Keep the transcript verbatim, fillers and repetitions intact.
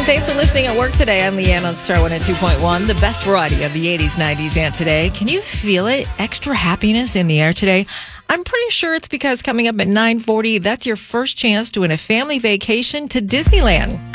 Thanks for listening at work today. I'm Leanne on Star one oh two point one, the best variety of the eighties, nineties, and today. Can you feel it? Extra happiness in the air today? I'm pretty sure it's because coming up at nine forty, that's your first chance to win a family vacation to Disneyland.